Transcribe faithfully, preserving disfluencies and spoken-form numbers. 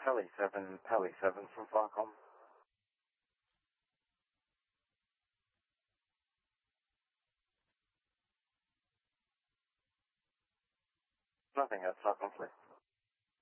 Peli seven, Peli seven from Farcom. Nothing at Farcom, please.